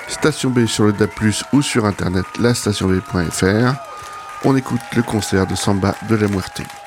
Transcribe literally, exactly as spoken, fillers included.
Station B sur le D A B plus, ou sur internet la station b point f r. On écoute le concert de Samba de la Muerte.